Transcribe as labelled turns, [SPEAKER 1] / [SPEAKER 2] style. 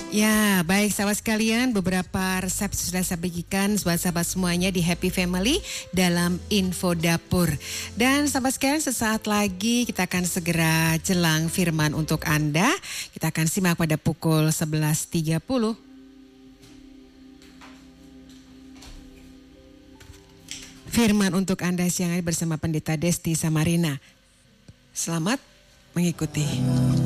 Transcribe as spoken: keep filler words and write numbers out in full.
[SPEAKER 1] Ya, baik sahabat sekalian, beberapa resep sudah saya bagikan buat sahabat semuanya di Happy Family dalam Info Dapur. Dan sahabat sekalian, sesaat lagi kita akan segera jelang firman untuk Anda. Kita akan simak pada pukul sebelas tiga puluh. Firman untuk Anda siang ini bersama Pendeta Desti Samarina. Selamat mengikuti.